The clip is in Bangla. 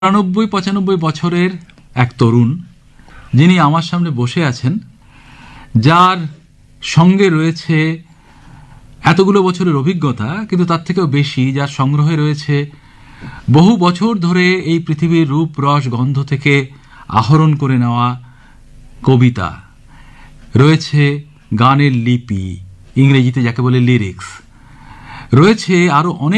৯৪-৯৫ বছরের এক তরুণ, যিনি আমার সামনে বসে আছেন, যার সঙ্গে রয়েছে এতগুলো বছরের অভিজ্ঞতা, কিন্তু তার থেকেও বেশি যার সংগ্রহে রয়েছে বহু বছর ধরে এই পৃথিবীর রূপ রস গন্ধ থেকে আহরণ করে নেওয়া কবিতা, রয়েছে গানের লিপি, ইংরেজিতে যাকে বলে লিরিক্স, রয়েছে আরও অনেক